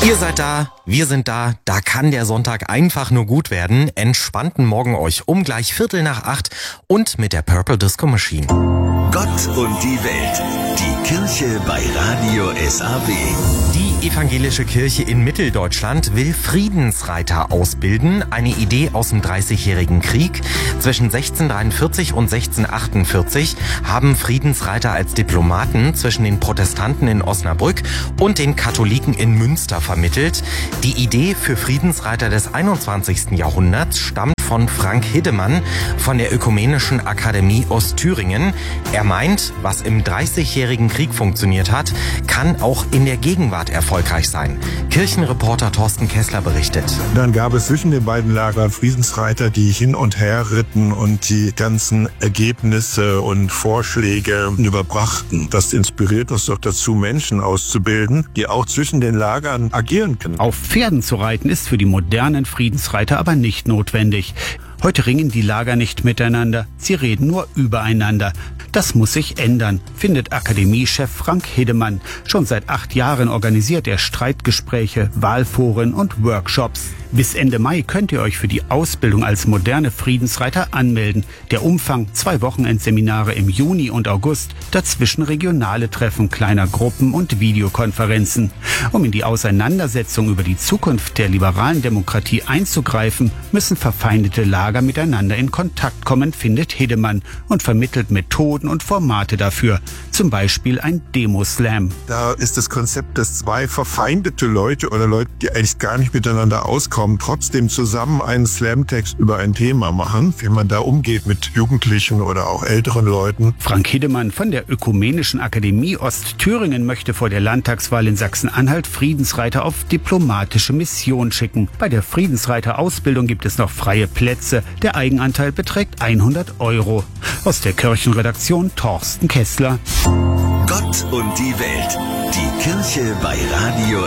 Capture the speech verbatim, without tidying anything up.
Ihr seid da, wir sind da, da kann der Sonntag einfach nur gut werden. Entspannten Morgen euch um gleich Viertel nach acht und mit der Purple Disco Machine. Gott und die Welt, die Kirche bei Radio S A W. Die evangelische Kirche in Mitteldeutschland will Friedensreiter ausbilden. Eine Idee aus dem Dreißigjährigen Krieg. Zwischen sechzehnhundertdreiundvierzig und sechzehnhundertachtundvierzig haben Friedensreiter als Diplomaten zwischen den Protestanten in Osnabrück und den Katholiken in Münster vermittelt. Die Idee für Friedensreiter des einundzwanzigsten Jahrhunderts stammt von Frank Hiddemann von der Ökumenischen Akademie Ostthüringen. Er meint, was im Dreißigjährigen Krieg funktioniert hat, kann auch in der Gegenwart erfolgreich sein. Kirchenreporter Thorsten Kessler berichtet. Dann gab es zwischen den beiden Lagern Friedensreiter, die hin und her ritten und die ganzen Ergebnisse und Vorschläge überbrachten. Das inspiriert uns doch dazu, Menschen auszubilden, die auch zwischen den Lagern agieren können. Auf Pferden zu reiten ist für die modernen Friedensreiter aber nicht notwendig. Heute ringen die Lager nicht miteinander, sie reden nur übereinander. Das muss sich ändern, findet Akademiechef Frank Hiddemann. Schon seit acht Jahren organisiert er Streitgespräche, Wahlforen und Workshops. Bis Ende Mai könnt ihr euch für die Ausbildung als moderne Friedensreiter anmelden. Der Umfang: zwei Wochenendseminare im Juni und August, dazwischen regionale Treffen kleiner Gruppen und Videokonferenzen. Um in die Auseinandersetzung über die Zukunft der liberalen Demokratie einzugreifen, müssen verfeindete Lager miteinander in Kontakt kommen, findet Hiddemann, und vermittelt Methoden und Formate dafür. Zum Beispiel ein Demo-Slam. Da ist das Konzept, dass zwei verfeindete Leute oder Leute, die eigentlich gar nicht miteinander auskommen, trotzdem zusammen einen Slam-Text über ein Thema machen, wie man da umgeht mit Jugendlichen oder auch älteren Leuten. Frank Hiddemann von der Ökumenischen Akademie Ostthüringen möchte vor der Landtagswahl in Sachsen-Anhalt Friedensreiter auf diplomatische Mission schicken. Bei der Friedensreiter-Ausbildung gibt es noch freie Plätze. Der Eigenanteil beträgt hundert Euro. Aus der Kirchenredaktion Thorsten Kessler. Gott und die Welt, die Kirche bei Radio